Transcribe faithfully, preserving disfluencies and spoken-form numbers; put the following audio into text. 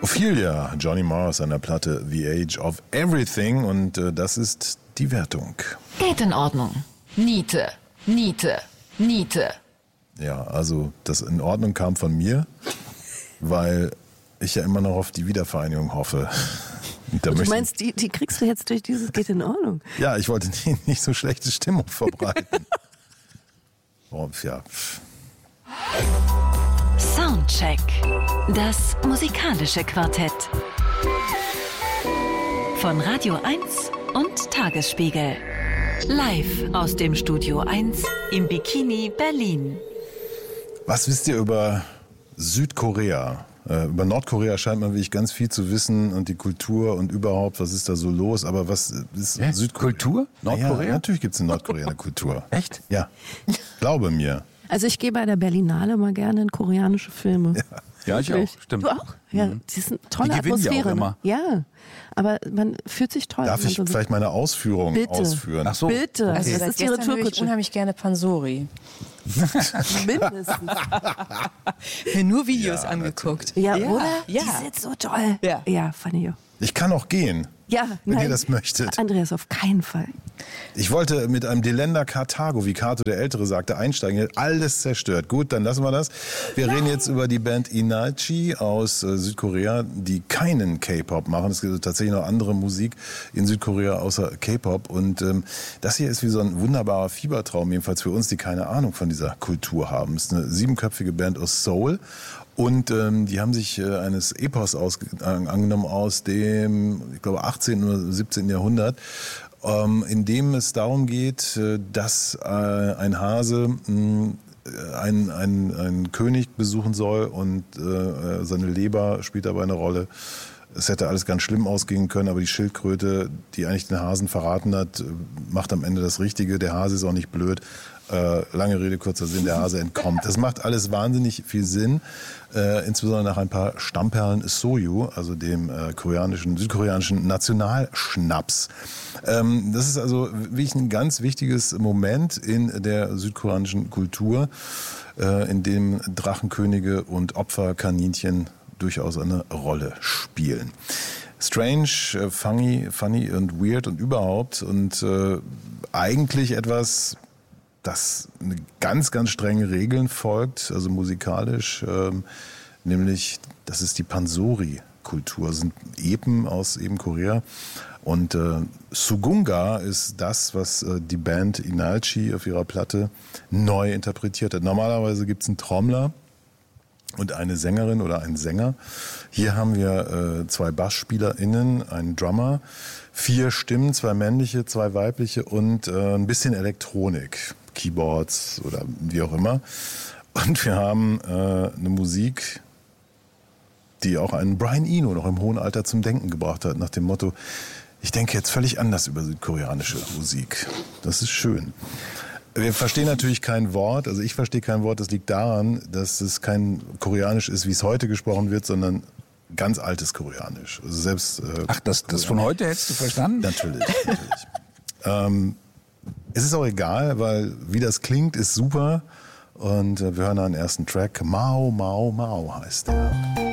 Ophelia, Johnny Marr an der Platte The Age of Everything und äh, das ist die Wertung. Geht in Ordnung. Niete, Niete, Niete. Ja, also das in Ordnung kam von mir, weil ich ja immer noch auf die Wiedervereinigung hoffe. Und du meinst, die, die kriegst du jetzt durch dieses Geht in Ordnung? Ja, ich wollte nicht, nicht so schlechte Stimmung verbreiten. Oh, ja. Soundcheck. Das musikalische Quartett. Von Radio eins und Tagesspiegel. Live aus dem Studio eins im Bikini Berlin. Was wisst ihr über Südkorea? Äh, über Nordkorea scheint man wirklich ganz viel zu wissen und die Kultur und überhaupt, was ist da so los? Aber was ist Hä? Südkorea? Kultur? Nordkorea? Ja, natürlich gibt es in Nordkorea eine Kultur. Echt? Ja, glaube mir. Also ich gehe bei der Berlinale mal gerne in koreanische Filme. Ja. Ja, ich auch, stimmt. Du auch? Ja, Mhm. das ist eine tolle Die gewinnen ja auch Atmosphäre. immer. Ne? Ja, aber man fühlt sich toll. Darf wenn man ich so vielleicht meine Ausführungen Bitte. ausführen? Ach so. Bitte, Also das seit ist die gestern höre ich Retourkutsche. unheimlich gerne Pansori. Mindestens. Mir nur Videos Ja, angeguckt. Ja, ja, oder? Ja. Die sind so toll. Ja. Ja, fand ich auch. Ich kann auch gehen, Ja, wenn nein. ihr das möchtet. Andreas, auf keinen Fall. Ich wollte mit einem Delenda Karthago, wie Kato der Ältere sagte, einsteigen. Er hat alles zerstört. Gut, dann lassen wir das. Wir reden jetzt über die Band Inalchi aus äh, Südkorea, die keinen K-Pop machen. Es gibt tatsächlich noch andere Musik in Südkorea außer K-Pop. Und ähm, das hier ist wie so ein wunderbarer Fiebertraum, jedenfalls für uns, die keine Ahnung von dieser Kultur haben. Es ist eine siebenköpfige Band aus Seoul. Und ähm, die haben sich äh, eines Epos aus, äh, angenommen aus dem, ich glaube, achtzehnten oder siebzehnten Jahrhundert, ähm, in dem es darum geht, äh, dass äh, ein Hase mh, einen, einen, einen König besuchen soll und äh, seine Leber spielt dabei eine Rolle. Es hätte alles ganz schlimm ausgehen können, aber die Schildkröte, die eigentlich den Hasen verraten hat, macht am Ende das Richtige. Der Hase ist auch nicht blöd. Äh, lange Rede, kurzer Sinn, der Hase entkommt. Das macht alles wahnsinnig viel Sinn, äh, insbesondere nach ein paar Stammperlen Soju, also dem äh, koreanischen, südkoreanischen Nationalschnaps. Ähm, das ist also wirklich ein ganz wichtiges Moment in der südkoreanischen Kultur, äh, in dem Drachenkönige und Opferkaninchen durchaus eine Rolle spielen. Strange, äh, funny, funny und weird und überhaupt und äh, eigentlich etwas, das eine ganz, ganz strenge Regeln folgt, also musikalisch, ähm, nämlich das ist die Pansori-Kultur, das sind Epen aus eben Korea und äh, Sugunga ist das, was äh, die Band Inalchi auf ihrer Platte neu interpretiert hat. Normalerweise gibt es einen Trommler und eine Sängerin oder einen Sänger. Hier haben wir äh, zwei BassspielerInnen, einen Drummer, vier Stimmen, zwei männliche, zwei weibliche und äh, ein bisschen Elektronik, Keyboards oder wie auch immer. Und wir haben äh, eine Musik, die auch einen Brian Eno noch im hohen Alter zum Denken gebracht hat, nach dem Motto, ich denke jetzt völlig anders über südkoreanische Musik. Das ist schön. Wir verstehen natürlich kein Wort, also ich verstehe kein Wort, das liegt daran, dass es kein Koreanisch ist, wie es heute gesprochen wird, sondern ganz altes Koreanisch. Also selbst, äh, Ach, das, das von heute hättest du verstanden? Natürlich, natürlich. ähm, es ist auch egal, weil wie das klingt, ist super und äh, wir hören einen ersten Track. Mao, Mao, Mao heißt der.